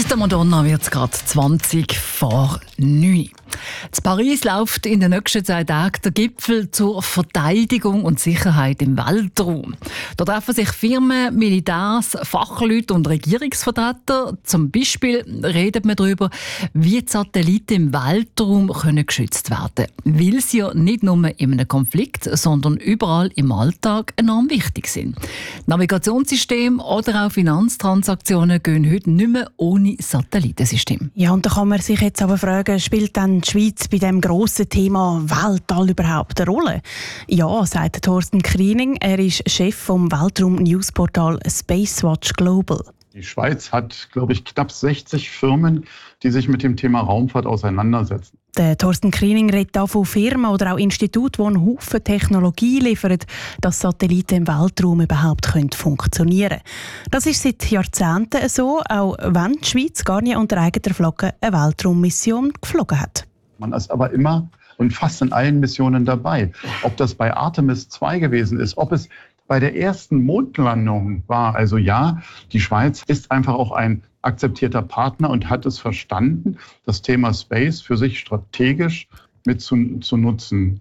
Der Madonna wird es gerade 20 vor 9. In Paris läuft in den nächsten 2 Tagen der Gipfel zur Verteidigung und Sicherheit im Weltraum. Da treffen sich Firmen, Militärs, Fachleute und Regierungsvertreter. Zum Beispiel redet man darüber, wie die Satelliten im Weltraum geschützt werden können, weil sie ja nicht nur in einem Konflikt, sondern überall im Alltag enorm wichtig sind. Navigationssysteme oder auch Finanztransaktionen gehen heute nicht mehr ohne Satellitensystem. Ja, und da kann man sich jetzt aber fragen, spielt dann die Schweiz bei dem grossen Thema Weltall überhaupt eine Rolle? Ja, sagt Thorsten Kriening. Er ist Chef vom Weltraum-Newsportal Spacewatch Global. Die Schweiz hat, glaube ich, knapp 60 Firmen, die sich mit dem Thema Raumfahrt auseinandersetzen. Der Thorsten Kriening redet hier von Firmen oder auch Instituten, die einen Haufen Technologie liefern, dass Satelliten im Weltraum überhaupt funktionieren können. Das ist seit Jahrzehnten so, auch wenn die Schweiz gar nicht unter eigener Flagge eine Weltraummission geflogen hat. Man ist aber immer und fast in allen Missionen dabei. Ob das bei Artemis 2 gewesen ist, ob es bei der ersten Mondlandung war. Also ja, die Schweiz ist einfach auch ein akzeptierter Partner und hat es verstanden, das Thema Space für sich strategisch mit zu nutzen.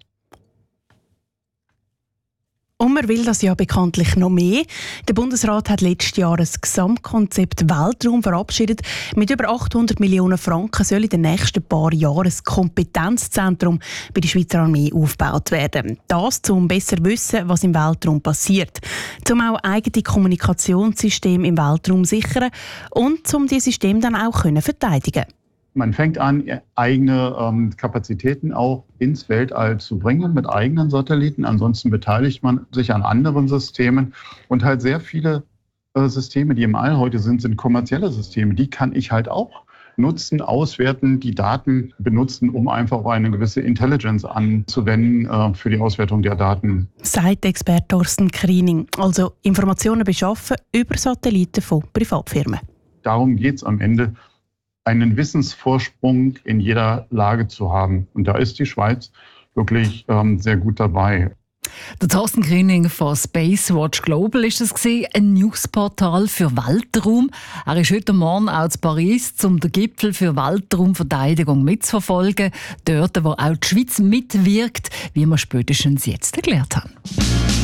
Und man will das ja bekanntlich noch mehr. Der Bundesrat hat letztes Jahr ein Gesamtkonzept Weltraum verabschiedet. Mit über 800 Millionen Franken soll in den nächsten paar Jahren ein Kompetenzzentrum bei der Schweizer Armee aufgebaut werden. Das, um besser zu wissen, was im Weltraum passiert. Um auch eigene Kommunikationssysteme im Weltraum zu sichern und um die Systeme dann auch verteidigen können. Man fängt an, eigene Kapazitäten auch ins Weltall zu bringen mit eigenen Satelliten. Ansonsten beteiligt man sich an anderen Systemen. Und halt sehr viele Systeme, die im All heute sind kommerzielle Systeme. Die kann ich halt auch nutzen, auswerten, die Daten benutzen, um einfach eine gewisse Intelligence anzuwenden für die Auswertung der Daten. Sagt Experte Thorsten Kriening. Also Informationen beschaffen über Satelliten von Privatfirmen. Darum geht es am Ende, einen Wissensvorsprung in jeder Lage zu haben. Und da ist die Schweiz wirklich sehr gut dabei. Der Thorsten Kriening von Spacewatch Global ist es gewesen, ein Newsportal für Weltraum. Er ist heute Morgen auch in Paris, um den Gipfel für Weltraumverteidigung mitzuverfolgen. Dort, wo auch die Schweiz mitwirkt, wie wir spätestens jetzt erklärt haben.